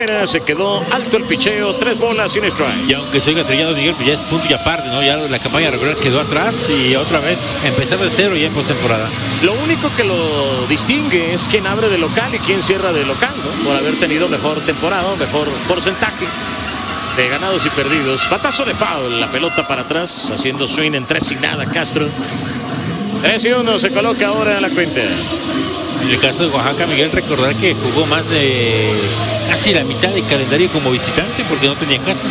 Se quedó alto el picheo, 3 bolas sin strike. Y aunque se oiga trillado, Miguel, pues ya es punto y aparte, ¿no? Ya la campaña regular quedó atrás y otra vez empezar de cero ya en postemporada. Lo único que lo distingue es quién abre de local y quién cierra de local, ¿no? Por haber tenido mejor temporada, mejor porcentaje de ganados y perdidos. Batazo de foul, la pelota para atrás, haciendo swing en 3-0 Castro. 3-1 se coloca ahora en la cuenta. En el caso de Oaxaca, Miguel, recordar que jugó más de casi la mitad del calendario como visitante porque no tenía casa.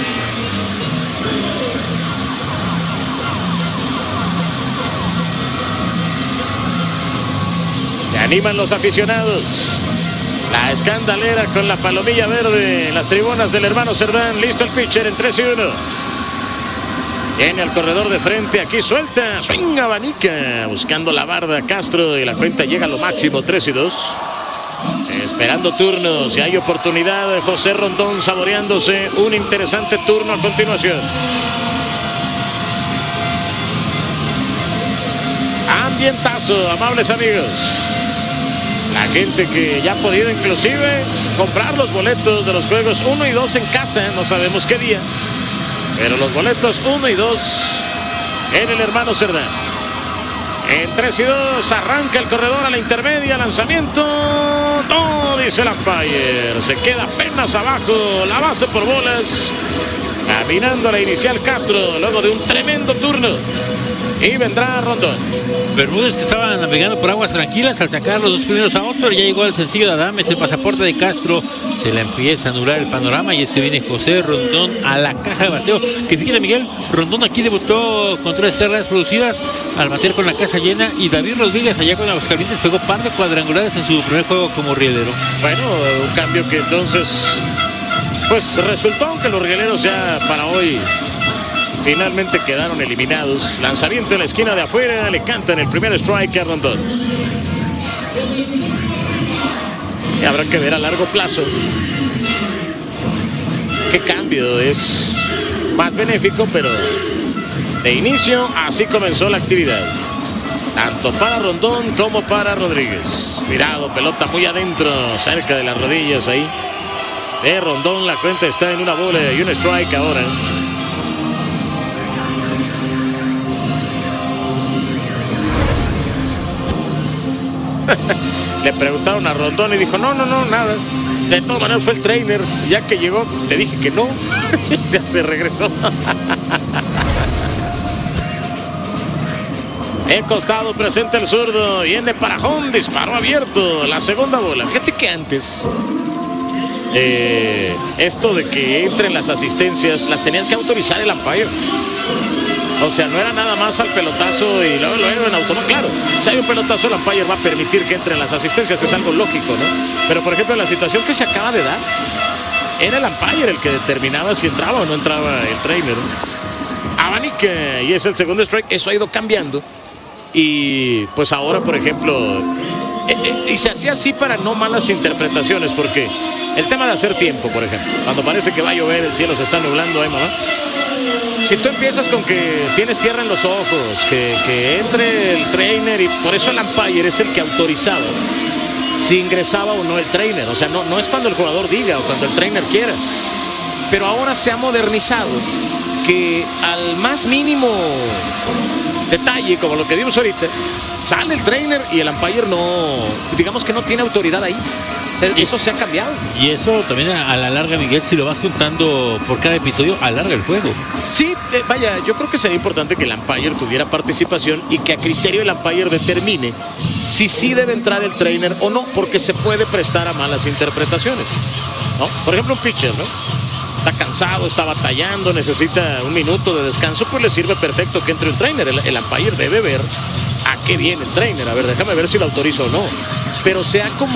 Se animan los aficionados. La escandalera con la palomilla verde en las tribunas del hermano Cerdán. Listo el pitcher en 3-1. Viene al corredor de frente, aquí suelta, swing abanica, buscando la barda Castro y la cuenta llega a lo máximo, 3-2. Esperando turno, si hay oportunidad, José Rondón saboreándose un interesante turno a continuación. Ambientazo, amables amigos. La gente que ya ha podido inclusive comprar los boletos de los juegos 1 y 2 en casa, no sabemos qué día. Pero los boletos 1 y 2 en el hermano Cerdán. En 3-2 arranca el corredor a la intermedia, lanzamiento. No, dice el umpire. Se queda apenas abajo la base por bolas. Caminando a la inicial Castro luego de un tremendo turno. Y vendrá Rondón. Bermúdez, que estaba navegando por aguas tranquilas al sacar los 2 primeros outs, pero ya llegó el sencillo de Adames, el pasaporte de Castro. Se le empieza a anular el panorama y es que viene José Rondón a la caja de bateo. Que fíjate, Miguel, Rondón aquí debutó con 3 carreras producidas al batear con la casa llena, y David Rodríguez allá con Aguascalientes pegó par de cuadrangulares en su primer juego como rielero. Bueno, un cambio que entonces pues resultó, aunque los rieleros ya para hoy finalmente quedaron eliminados. Lanzamiento en la esquina de afuera, le cantan el primer strike a Rondón. Y habrá que ver a largo plazo qué cambio es más benéfico, pero de inicio así comenzó la actividad. Tanto para Rondón como para Rodríguez. Cuidado, pelota muy adentro, cerca de las rodillas ahí de Rondón. La cuenta está en 1 bola y 1 strike ahora. Le preguntaron a Rondón y dijo no, nada. De todas maneras fue el trainer. Ya que llegó, te dije que no. Ya se regresó. El costado presenta el zurdo. Viene para home, disparo abierto. La segunda bola. Fíjate que antes esto de que entren las asistencias las tenían que autorizar el umpire. O sea, no era nada más al pelotazo y luego en automático. Claro, si hay un pelotazo, el umpire va a permitir que entren las asistencias, es algo lógico, ¿no? Pero, por ejemplo, en la situación que se acaba de dar, era el umpire el que determinaba si entraba o no entraba el trainer. Abanica, y es el segundo strike. Eso ha ido cambiando. Y, pues ahora, por ejemplo, y se hacía así para no malas interpretaciones, porque el tema de hacer tiempo, por ejemplo, cuando parece que va a llover, el cielo se está nublando, mamá. Si tú empiezas con que tienes tierra en los ojos, que entre el trainer, y por eso el umpire es el que autorizaba si ingresaba o no el trainer. O sea, no es cuando el jugador diga o cuando el trainer quiera. Pero ahora se ha modernizado que al más mínimo detalle, como lo que vimos ahorita, sale el trainer y el umpire no, digamos que no tiene autoridad ahí. Eso se ha cambiado. Y eso también a la larga, Miguel, si lo vas contando por cada episodio, alarga el juego. Sí, vaya, yo creo que sería importante que el umpire tuviera participación y que a criterio el umpire determine si sí debe entrar el trainer o no, porque se puede prestar a malas interpretaciones, ¿no? Por ejemplo, un pitcher, ¿no? Está cansado, está batallando, necesita un minuto de descanso, pues le sirve perfecto que entre un trainer. El umpire debe ver a qué viene el trainer. A ver, déjame ver si lo autorizo o no. Pero sea como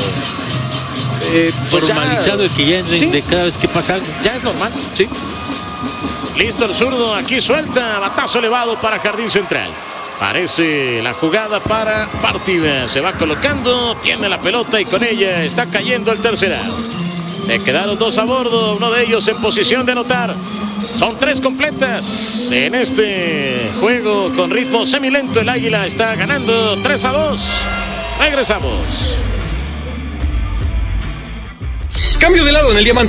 pues formalizado ya, el que ya ¿sí? De cada vez que pasa algo. Ya es normal, sí. Listo el zurdo, aquí suelta, batazo elevado para Jardín Central. Parece la jugada para partida. Se va colocando, tiene la pelota y con ella está cayendo el tercer out. Se quedaron 2 a bordo, uno de ellos en posición de anotar. Son 3 completas en este juego con ritmo semilento. El Águila está ganando 3-2. Regresamos. Cambio de lado en el diamante.